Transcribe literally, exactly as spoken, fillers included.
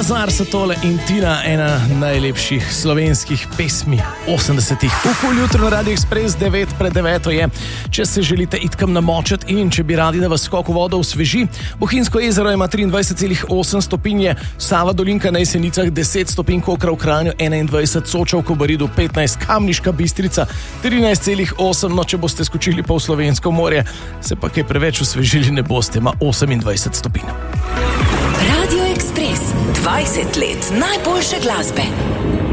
Lazar so tole in Tina, ena najlepših slovenskih pesmi osemdesetih. Upol jutro na Radio Express, devet pred deveto je. Če se želite itkam namočati in če bi radi, da vas skok v vodo osveži, Bohinjsko jezero ima triindvajset celih osem stopinje, Sava Dolinka na Jesenicah deset stopinj, Kokra v Kranju enaindvajset, Soča v Kobaridu petnajst, Kamniška Bistrica trinajst celih osem, no če boste skočili pa v Slovensko morje, se pa kaj preveč osvežili ne boste, ima osemindvajset stopinj. Radio Express, dvajset let najboljše glasbe.